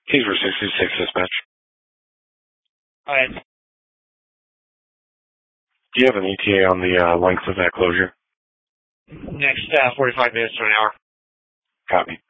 Keys were 66 dispatch. Alright. Do you have an ETA on the length of that closure? Next 45 minutes to an hour. Copy.